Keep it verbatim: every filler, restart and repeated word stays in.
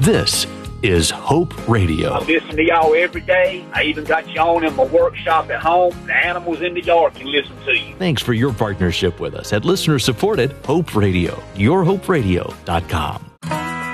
This is Hope Radio. I listen to y'all every day. I even got you on in my workshop at home. The animals in the yard can listen to you. Thanks for your partnership with us at listener-supported Hope Radio, your hope radio dot com.